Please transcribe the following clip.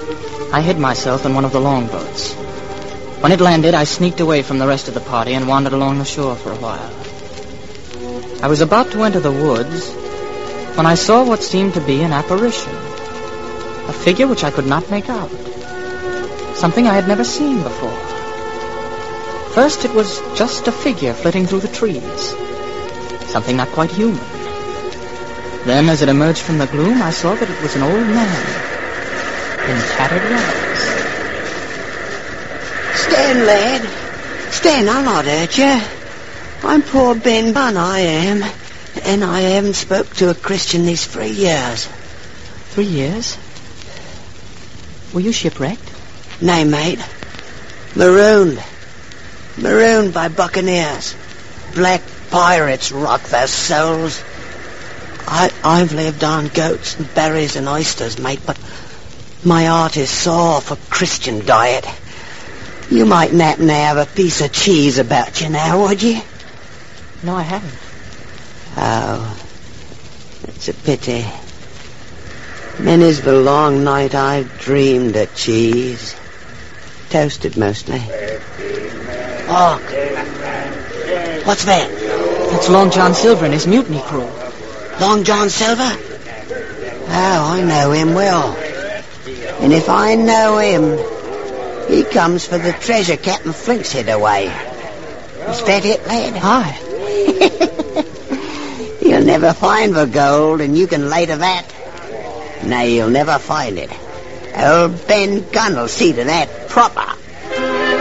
I hid myself in one of the longboats. When it landed, I sneaked away from the rest of the party and wandered along the shore for a while. I was about to enter the woods when I saw what seemed to be an apparition. A figure which I could not make out. Something I had never seen before. First, it was just a figure flitting through the trees. Something not quite human. Then, as it emerged from the gloom, I saw that it was an old man in tattered rags. Stand, lad. Stand, I'll not hurt you. I'm poor Ben Bunn, I am. And I haven't spoke to a Christian these 3 years. 3 years? Were you shipwrecked? Nay, mate. Marooned. Marooned by buccaneers. Black pirates rock their souls. I've lived on goats and berries and oysters, mate, but my heart is sore for Christian diet. You mightn't happen to have a piece of cheese about you now, would you? No, I haven't. Oh, it's a pity. Many's the long night I've dreamed of cheese. Toasted mostly. Oh, what's that? That's Long John Silver and his mutiny crew. Long John Silver? Oh, I know him well. And if I know him, he comes for the treasure Captain Flink's hid away. Is that it, lad? Aye. You'll never find the gold, and you can lay to that. Nay, you'll never find it. Old Ben Gunn'll see to that proper.